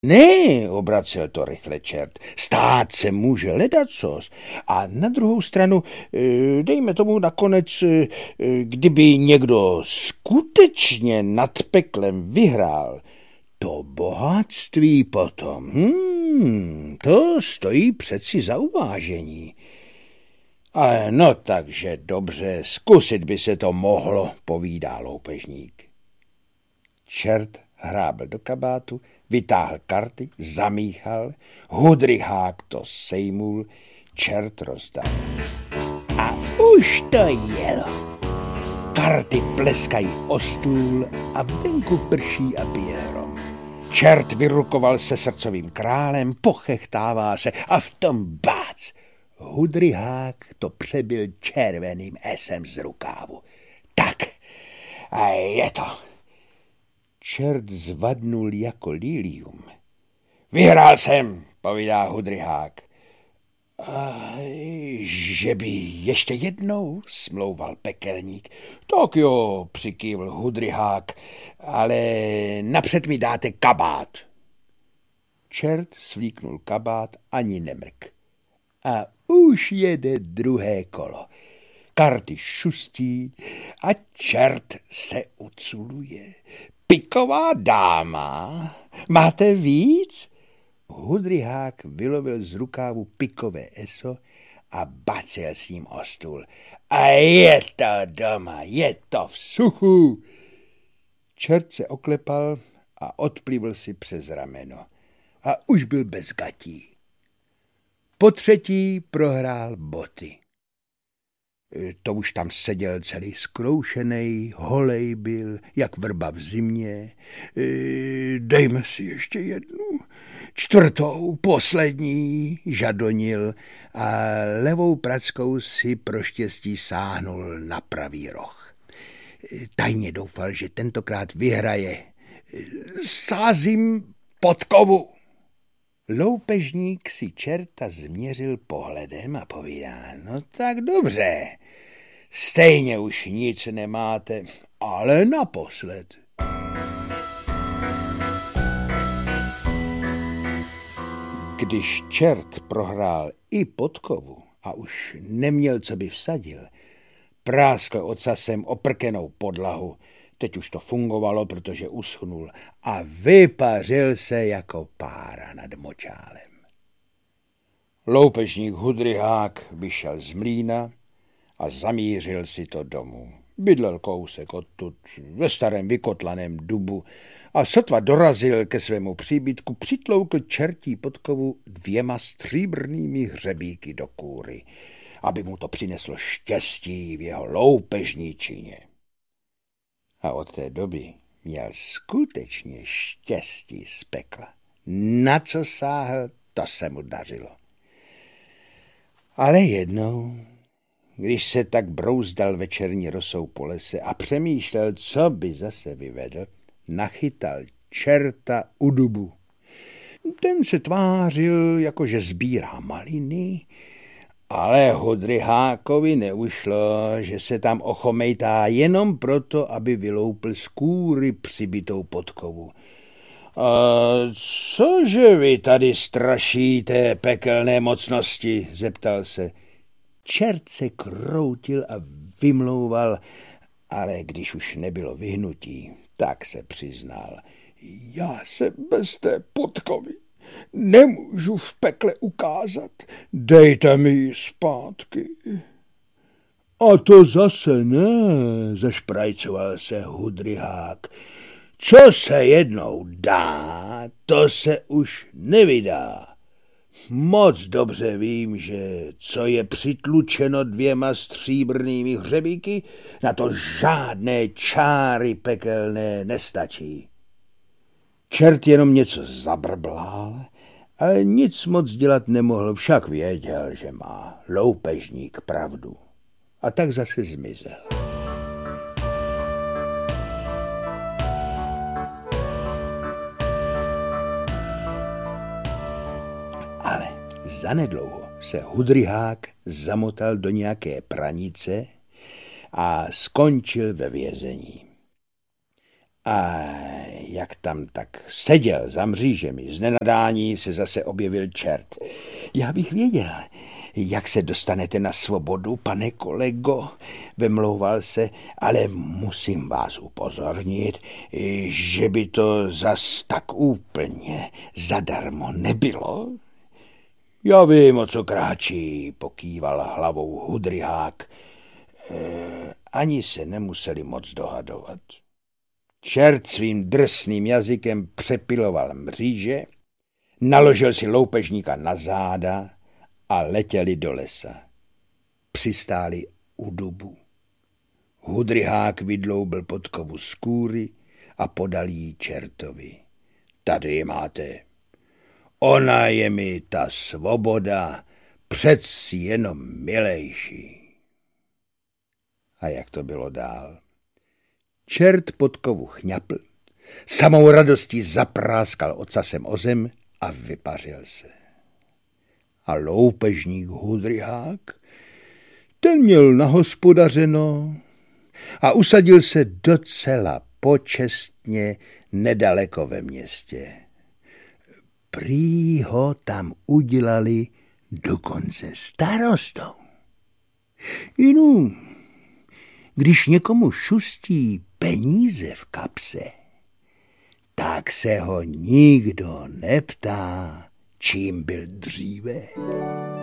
Ne, obracel to rychle čert, stát se může ledacos. A na druhou stranu, dejme tomu nakonec, kdyby někdo skutečně nad peklem vyhrál, to bohatství potom, to stojí přeci za uvážení. Ale no takže dobře, zkusit by se to mohlo, povídá loupežník. Čert hrábl do kabátu, vytáhl karty, zamíchal, hudryhák to sejmul, čert rozdal. A už to jelo. Karty pleskají o stůl a venku prší a pije hrom. Čert vyrukoval se srdcovým králem, pochechtává se a v tom bác. Hudryhák to přebil červeným esem z rukávu. Tak, a je to. Čert zvadnul jako lilium. Vyhrál jsem, povídá hudryhák. A že by ještě jednou, smlouval pekelník. Tak jo, přikývl hudryhák, ale napřed mi dáte kabát. Čert svlíknul kabát, ani nemrk. A už jede druhé kolo. Karty šustí a čert se uculuje. Piková dáma, máte víc? Hudryhák vylovil z rukávu pikové eso a bacil s ním o stůl. A je to doma, je to v suchu. Čert se oklepal a odplivl si přes rameno. A už byl bez gatí. Po třetí prohrál boty. To už tam seděl celý zkroušenej, holej byl, jak vrba v zimě. Dejme si ještě jednu, čtvrtou, poslední, žadonil a levou prackou si pro štěstí sáhnul na pravý roh. Tajně doufal, že tentokrát vyhraje. Sázím podkovu. Loupežník si čerta změřil pohledem a povídá, no tak dobře, stejně už nic nemáte, ale naposled. Když čert prohrál i podkovu a už neměl, co by vsadil, práskl ocasem oprkenou podlahu. Teď už to fungovalo, protože uschnul a vypařil se jako pára nad močálem. Loupežník hudryhák vyšel z mlýna a zamířil si to domů. Bydlel kousek odtud ve starém vykotlaném dubu a sotva dorazil ke svému příbytku, přitloukl čertí podkovu 2 stříbrnými hřebíky do kůry, aby mu to přineslo štěstí v jeho loupežničině. A od té doby měl skutečně štěstí z pekla. Na co sáhl, to se mu dařilo. Ale jednou, když se tak brouzdal večerní rosou po lese a přemýšlel, co by zase vyvedl, nachytal čerta u dubu. Ten se tvářil, jakože sbírá maliny, ale hudryhákovi neušlo, že se tam ochomejtá jenom proto, aby vyloupl z kůry přibitou podkovu. A cože vy tady strašíte, pekelné mocnosti? Zeptal se. Čert se kroutil a vymlouval, ale když už nebylo vyhnutí, tak se přiznal. Já se bez té podkovy nemůžu v pekle ukázat, dejte mi ji zpátky. A to zase ne, zašprajcoval se hudryhák. Co se jednou dá, to se už nevydá. Moc dobře vím, že co je přitlučeno 2 stříbrnými hřebíky, na to žádné čáry pekelné nestačí. Čert jenom něco zabrblál, ale nic moc dělat nemohl, však věděl, že má loupežník pravdu. A tak zase zmizel. Ale zanedlouho se hudryhák zamotal do nějaké pranice a skončil ve vězení. A jak tam tak seděl za mřížemi, z nenadání se zase objevil čert. Já bych věděl, jak se dostanete na svobodu, pane kolego, vymlouval se, ale musím vás upozornit, že by to zas tak úplně zadarmo nebylo. Já vím, o co kráčí, pokýval hlavou Hudryhák. Ani se nemuseli moc dohadovat. Čert svým drsným jazykem přepiloval mříže, naložil si loupežníka na záda a letěli do lesa. Přistáli u dubu. Hudryhák vydloubil podkovu z kůry a podal jí čertovi. Tady ji máte. Ona je mi ta svoboda přeci jenom milejší. A jak to bylo dál? Čert podkovu chňapl, samou radostí zapráskal ocasem o zem a vypařil se. A loupežník Hudryhák, ten měl nahospodařeno a usadil se docela počestně nedaleko ve městě. Prý ho tam udělali dokonce starostou. Inu, když někomu šustí peníze v kapse, tak se ho nikdo neptá, čím byl dříve.